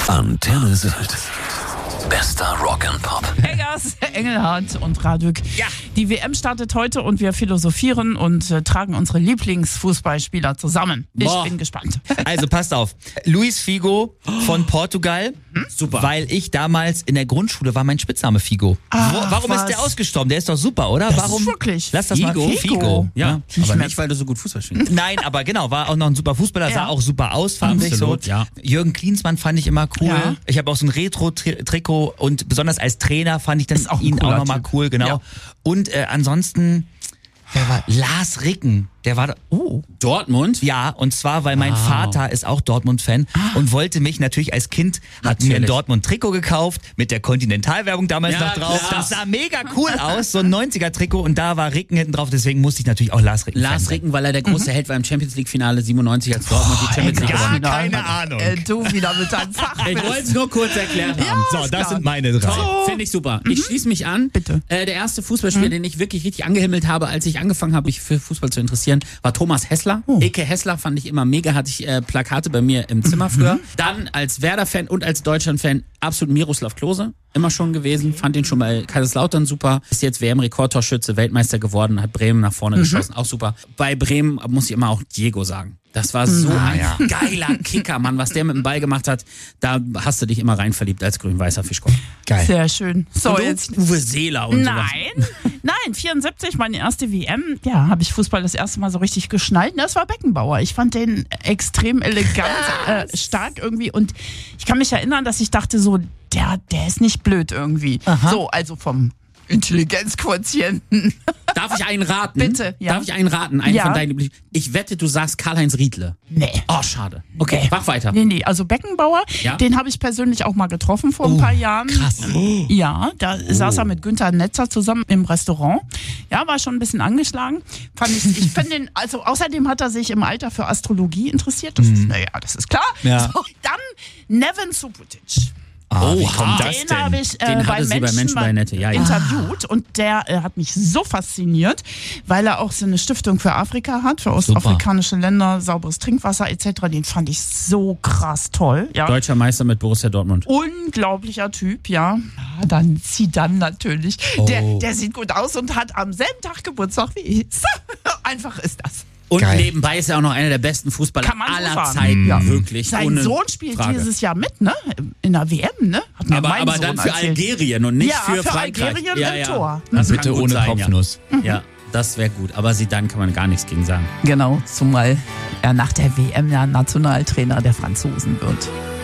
Antenne Sylt. Bester Rock and Pop. Eggers, Engelhardt und Radück. Ja. Die WM startet heute und wir philosophieren und tragen unsere Lieblingsfußballspieler zusammen. Boah. Ich bin gespannt. Also passt auf. Luis Figo von Portugal. Super. Weil ich damals in der Grundschule war mein Spitzname Figo. Warum was? ist der ausgestorben? Der ist doch super, oder? Das Warum? ist wirklich Lass das mal Figo. Ja, aber mehr- nicht, weil du so gut Fußball spielst. Nein, aber genau, war auch noch ein super Fußballer, sah Ja. auch super aus, fand ich so. Absolut, ja. Jürgen Klinsmann fand ich immer cool. Ja. Ich habe auch so ein Retro-Trikot und besonders als Trainer fand ich dann Ist auch ein ihn auch cooler nochmal Typ. cool, genau. Ja. Und ansonsten, wer war Lars Ricken? Der war Dortmund? ja, und zwar, weil mein Vater ist auch Dortmund-Fan und wollte mich natürlich als Kind, hat mir ein Natürlich. Dortmund-Trikot gekauft, mit der Continental-Werbung damals Ja, noch drauf. klar. Das sah mega cool aus, so ein 90er-Trikot und da war Ricken hinten drauf, deswegen musste ich natürlich auch Lars Ricken Lars sein. Ricken, weil er der große Held war im Champions League-Finale 97, als Dortmund die Champions League gar gewonnen hat. keine Ahnung. Du wieder mit deinem Fach. Ich wollte es nur kurz erklärt haben. So, ist das klar. sind meine drei. Finde ich super. Ich schließe mich an. Bitte. Der erste Fußballspieler, den ich wirklich richtig angehimmelt habe, als ich angefangen habe, mich für Fußball zu interessieren, war Thomas Hessler. Eke Hessler fand ich immer mega, hatte ich Plakate bei mir im Zimmer früher. Dann als Werder-Fan und als Deutschland-Fan absolut Miroslav Klose. Immer schon gewesen, fand ihn schon bei Kaiserslautern super. Ist jetzt WM-Rekordtorschütze, Weltmeister geworden, hat Bremen nach vorne geschossen, auch super. Bei Bremen muss ich immer auch Diego sagen. Das war so ein geiler Kicker, Mann, was der mit dem Ball gemacht hat. Da hast du dich immer rein verliebt als grün-weißer Fischkopf. Geil. Sehr schön. So, Und du? jetzt. Uwe Seeler und sowas. Nein, 74, meine erste WM. Ja, habe ich Fußball das erste Mal so richtig geschnallt. Das war Beckenbauer. Ich fand den extrem elegant, stark irgendwie. Und ich kann mich erinnern, dass ich dachte so, der ist nicht blöd irgendwie. So, also vom Intelligenzquotienten. Darf ich einen raten? Bitte, ja. Darf ich einen raten? Einen Ja. von deinen Lieblings... Ich wette, du sagst Karl-Heinz Riedle. Nee. Oh, schade. Okay, mach weiter. Nee, also Beckenbauer, Ja. den habe ich persönlich auch mal getroffen vor ein paar Jahren. krass. Ja, da saß er mit Günther Netzer zusammen im Restaurant. Ja, war schon ein bisschen angeschlagen. Ich finde den, also außerdem hat er sich im Alter für Astrologie interessiert. Das ist, das ist klar. Ja. So, dann Neven Subotic. Wie kommt das Den denn? habe ich Den bei hatte sie bei Menschen bei Nette, ja. interviewt und der hat mich so fasziniert, weil er auch so eine Stiftung für Afrika hat, für ostafrikanische Länder, sauberes Trinkwasser etc. Den fand ich so krass toll. Ja. Deutscher Meister mit Borussia Dortmund. Unglaublicher Typ, ja. Dann Zidane natürlich. Der sieht gut aus und hat am selben Tag Geburtstag wie ich. Einfach ist das. Und Geil. nebenbei ist er auch noch einer der besten Fußballer Kann man so aller sagen. Zeiten. Ja. Wirklich. Sein ohne Sohn spielt Frage. dieses Jahr mit, ne? In der WM, ne? Hat mir mein Aber Sohn dann für erzählt. Algerien und nicht Ja, für für Frankreich. Algerien im Tor. Das Bitte kann gut ohne sein, Kopfnuss. Ja, das wäre gut. Aber Zidane kann man gar nichts gegen sagen. Genau, zumal er nach der WM ja Nationaltrainer der Franzosen wird.